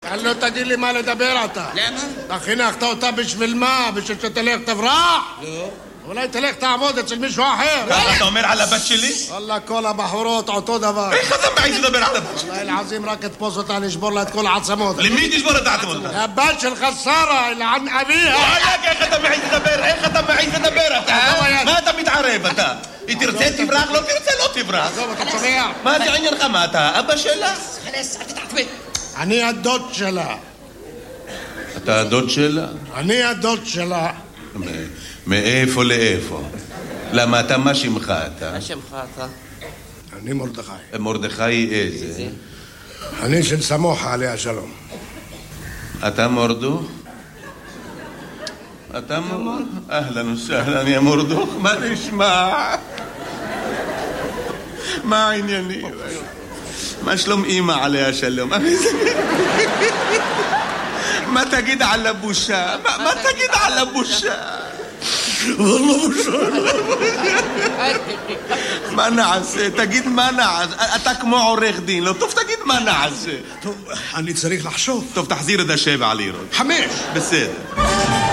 לא תגיד לי מה לדבר אתה. למה? אתה חינכת אותה בשביל מה? בשביל שתלך תברח? לא. אולי תלך תעבוד אצל מישהו אחר. ככה אתה אומר על הבת שלי? וואלה, כל הבחורות אותו דבר. איך אתה מעיז לדבר על הבת שלי? וואלה, אלעזים רק תתפוס אותה, נשבור לה את כל העצמות. למי תשבור את העצמות? הבת שלך שרה, לען אביה. וואלק, איך אתה מעיז לדבר? איך אתה מעיז לדבר אתה? מה אתה מתערב אתה? היא תרצה תברח, לא תרצה לא תברח. עזוב, אתה שומע? מה זה עניינך? מה אתה? אבא שלה? חלס, אל תתעצבן. אני הדוד שלה. אתה הדוד שלה? אני הדוד שלה. מאיפה לאיפה? למה אתה, מה שמך אתה? מה שמך אתה? אני מרדכי. מרדכי איזה? אני של סמוחה עליה שלום. אתה מורדוך? אתה מורדוך? אהלן וסהלן יא מורדוך, מה נשמע? מה העניינים? מה שלום אמא עליה שלום? מה תגיד על הבושה? מה תגיד על הבושה? والله בושה. מה נעשה? תגיד מה נעשה? אתה כמו עורך דין, לא טוב תגיד מה נעשה. טוב, אני צריך לחשוב. טוב, תחזיר את 7 לירות. 5. בסדר.